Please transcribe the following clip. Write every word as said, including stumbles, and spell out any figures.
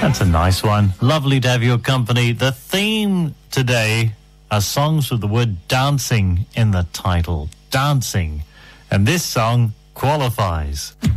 That's a nice one. Lovely to have your company. The theme today are songs with the word dancing in the title. Dancing. And this song qualifies.